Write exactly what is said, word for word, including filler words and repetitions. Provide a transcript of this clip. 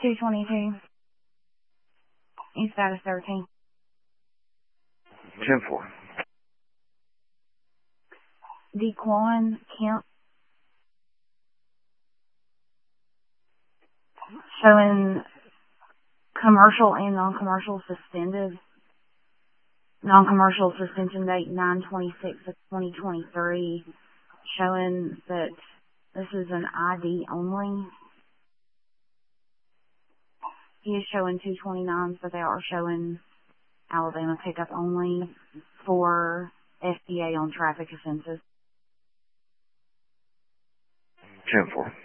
two twenty-two. East status thirteen. ten four. Dequan Kemp. Showing commercial and non-commercial suspended. Non-commercial suspension date nine twenty-six of twenty twenty-three. Showing that this is an I D only. He is showing two twenty-nines, but they are showing Alabama pickup only for F B A on traffic offenses. ten four.